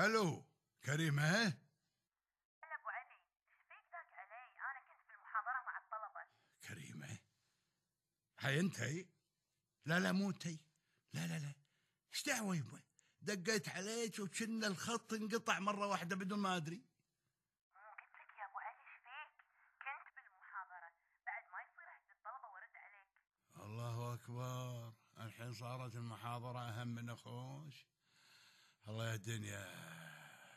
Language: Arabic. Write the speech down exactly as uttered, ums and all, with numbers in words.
الو كريمه. هلا ابو علي، ايش فيك ذاك علي؟ انا كنت بالمحاضره مع الطلبه. كريمه هاي انتي؟ لا لا مو انتي، لا لا لا، ايش دعوه يبا؟ دقيت عليك وكنا الخط انقطع مره واحده بدون ما ادري. مو قلت لك يا ابو علي ايش فيك؟ كنت بالمحاضره، بعد ما يصير اهد الطلبه وارد عليك. الله اكبر، الحين صارت المحاضره اهم من اخوش. الله يا الدنيا.